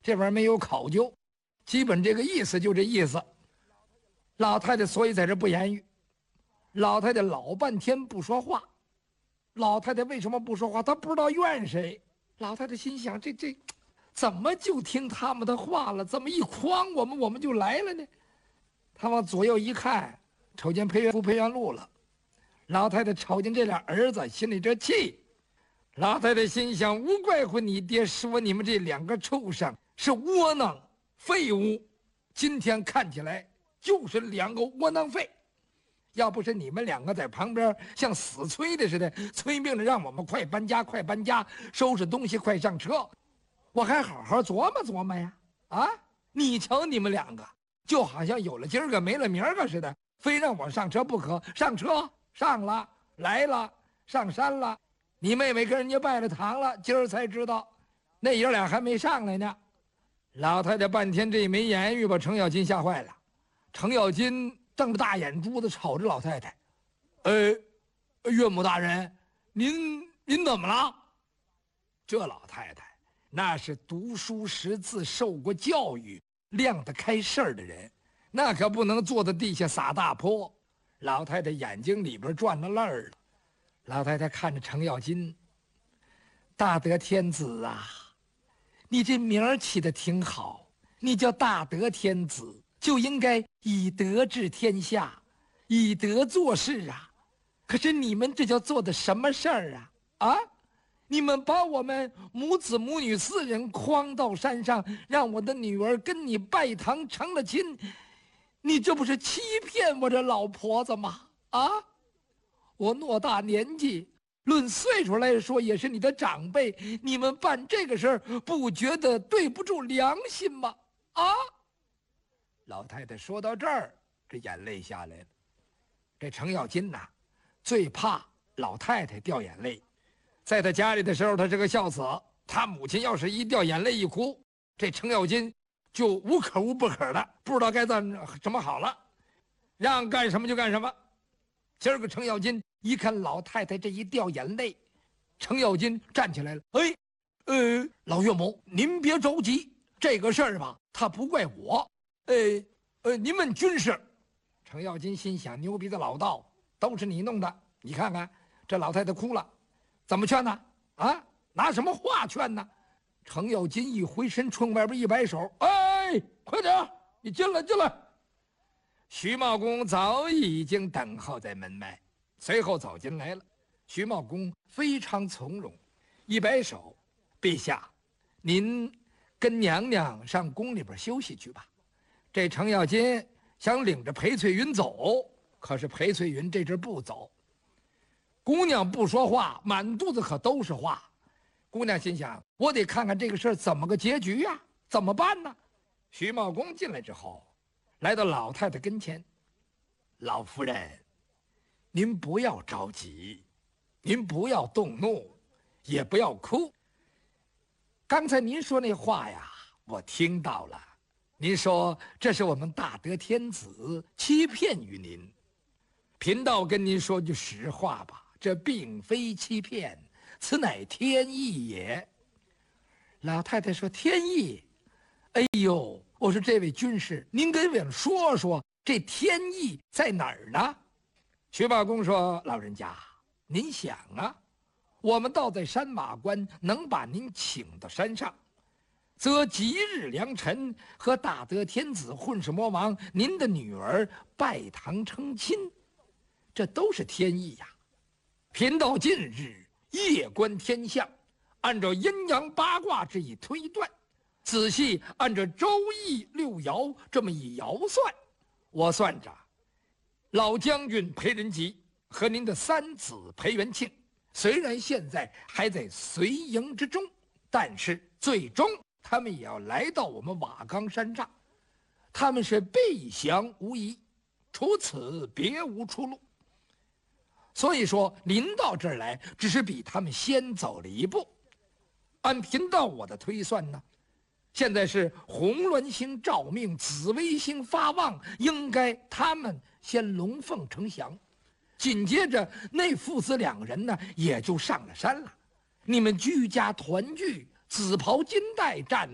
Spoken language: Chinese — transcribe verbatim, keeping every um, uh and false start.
这玩意儿没有考究，基本这个意思就这意思。老太太所以在这不言语，老太太老半天不说话。老太太为什么不说话？她不知道怨谁。老太太心想：这这，怎么就听他们的话了？怎么一诓我们，我们就来了呢？她往左右一看，瞅见裴元福、裴元禄了。老太太瞅见这俩儿子，心里这气。老太太心想：无怪乎你爹说你们这两个畜生是窝囊废物，今天看起来就是两个窝囊废。要不是你们两个在旁边像死催的似的，催命的让我们快搬家快搬家，收拾东西快上车，我还好好琢磨琢磨呀。啊，你瞧你们两个就好像有了今儿个没了明儿个似的，非让我上车不可。上车上了，来了，上山了，你妹妹跟人家拜了堂了，今儿才知道那爷俩还没上来呢。老太太半天这没言语，把程咬金吓坏了。程咬金瞪着大眼珠子瞅着老太太，呃，岳母大人，您您怎么了？这老太太那是读书识字、受过教育、亮得开事儿的人，那可不能坐在地下撒大泼。老太太眼睛里边转了泪儿了。老太太看着程咬金，大德天子啊，你这名儿起得挺好，你叫大德天子，就应该以德治天下，以德做事啊。可是你们这叫做的什么事儿啊？啊，你们把我们母子母女四人诓到山上，让我的女儿跟你拜堂成了亲，你这不是欺骗我这老婆子吗？啊，我偌大年纪，论岁数来说也是你的长辈，你们办这个事儿不觉得对不住良心吗？啊！老太太说到这儿，这眼泪下来了。这程咬金呐，最怕老太太掉眼泪。在他家里的时候，他是个孝子，他母亲要是一掉眼泪一哭，这程咬金就无可无不可的，不知道该怎什么好了，让干什么就干什么。今儿个程咬金一看老太太这一掉眼泪，程咬金站起来了。哎，呃，老岳母，您别着急，这个事儿吧，他不怪我。呃呃，您问军师。程咬金心想：牛逼的老道，都是你弄的。你看看这老太太哭了，怎么劝呢？啊，拿什么话劝呢？程咬金一回身，冲外边一摆手：“哎，快点，你进来，进来。”徐茂公早已经等候在门外，随后走进来了。徐茂公非常从容，一摆手：“陛下，您跟娘娘上宫里边休息去吧。”这程咬金想领着裴翠云走，可是裴翠云这阵不走。姑娘不说话，满肚子可都是话。姑娘心想：我得看看这个事儿怎么个结局呀？怎么办呢？徐茂公进来之后，来到老太太跟前：“老夫人，您不要着急，您不要动怒，也不要哭。刚才您说那话呀，我听到了。您说这是我们大德天子欺骗于您，贫道跟您说句实话吧，这并非欺骗，此乃天意也。”老太太说：“天意？哎呦，我说这位军师，您跟我们说说这天意在哪儿呢？”徐茂公说：“老人家，您想啊，我们倒在山马关能把您请到山上，则吉日良辰和大德天子混世魔王您的女儿拜堂成亲，这都是天意呀。贫道近日夜观天象，按照阴阳八卦之意推断，仔细按照周易六爻这么一爻算，我算着老将军裴仁吉和您的三子裴元庆，虽然现在还在随营之中，但是最终他们也要来到我们瓦岗山上，他们是必降无疑，除此别无出路。所以说临到这儿来，只是比他们先走了一步。按贫道我的推算呢，现在是红鸾星照命，紫微星发旺，应该他们先龙凤呈祥，紧接着那父子两人呢也就上了山了。你们居家团聚，紫袍金带，站